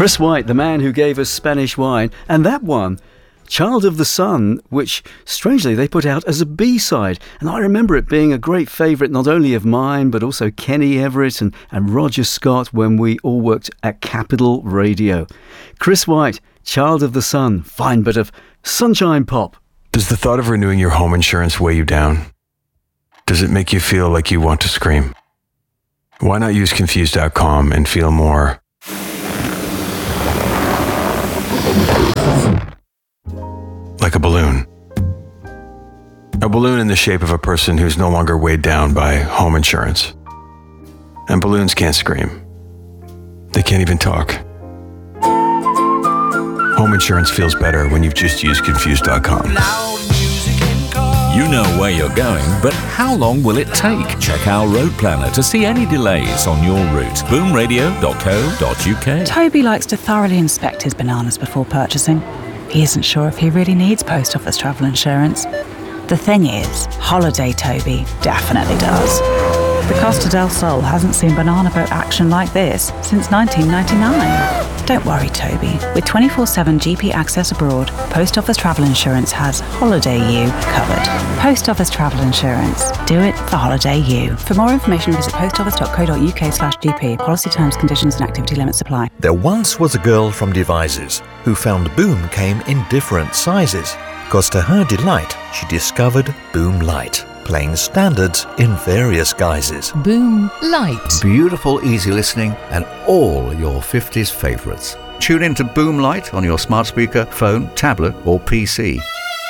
Chris White, the man who gave us Spanish Wine, and that one, Child of the Sun, which, strangely, they put out as a B-side. And I remember it being a great favourite not only of mine, but also Kenny Everett and Roger Scott when we all worked at Capital Radio. Chris White, Child of the Sun, fine bit of sunshine pop. Does the thought of renewing your home insurance weigh you down? Does it make you feel like you want to scream? Why not use Confused.com and feel more like a balloon? A balloon in the shape of a person who's no longer weighed down by home insurance. And balloons can't scream. They can't even talk. Home insurance feels better when you've just used Confused.com. You know where you're going, but how long will it take? Check our road planner to see any delays on your route. boomradio.co.uk. Toby likes to thoroughly inspect his bananas before purchasing. He isn't sure if he really needs post office travel insurance. The thing is, Holiday Toby definitely does. The Costa del Sol hasn't seen banana boat action like this since 1999. Don't worry, Toby. With 24/7 GP access abroad, Post Office Travel Insurance has Holiday You covered. Post Office Travel Insurance. Do it for Holiday You. For more information, visit postoffice.co.uk/GP. Policy terms, conditions and activity limits apply. There once was a girl from Devizes who found Boom came in different sizes. Because to her delight, she discovered Boom Light, playing standards in various guises. Boom Light. Beautiful, easy listening and all your 50s favourites. Tune in to Boom Light on your smart speaker, phone, tablet or PC.